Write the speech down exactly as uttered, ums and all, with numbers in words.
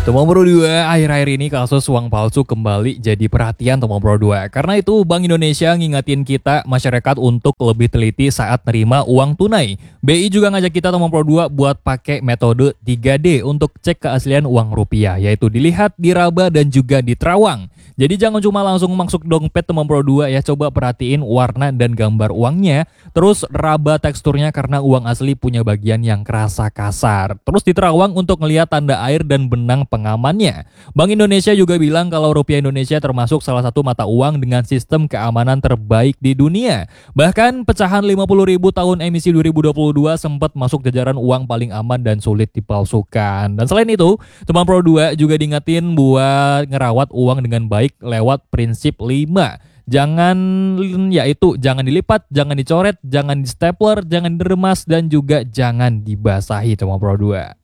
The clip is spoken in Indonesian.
Teman Pro dua, akhir-akhir ini kasus uang palsu kembali jadi perhatian Teman Pro dua. Karena itu Bank Indonesia ngingetin kita masyarakat untuk lebih teliti saat nerima uang tunai. B I juga ngajak kita Teman Pro dua buat pakai metode tiga D untuk cek keaslian uang rupiah, yaitu dilihat, diraba, dan juga diterawang. Jadi jangan cuma langsung masuk dompet Teman Pro dua ya, coba perhatiin warna dan gambar uangnya, terus raba teksturnya karena uang asli punya bagian yang kerasa kasar. Terus diterawang untuk ngelihat tanda air dan benang pengamannya. Bank Indonesia juga bilang kalau rupiah Indonesia termasuk salah satu mata uang dengan sistem keamanan terbaik di dunia. Bahkan pecahan lima puluh ribu tahun emisi dua ribu dua puluh dua sempat masuk jajaran uang paling aman dan sulit dipalsukan. Dan selain itu, Teman Pro dua juga diingetin buat ngerawat uang dengan baik lewat prinsip lima. Jangan, yaitu jangan dilipat, jangan dicoret, jangan di stapler, jangan diremas, dan juga jangan dibasahi Teman Pro dua.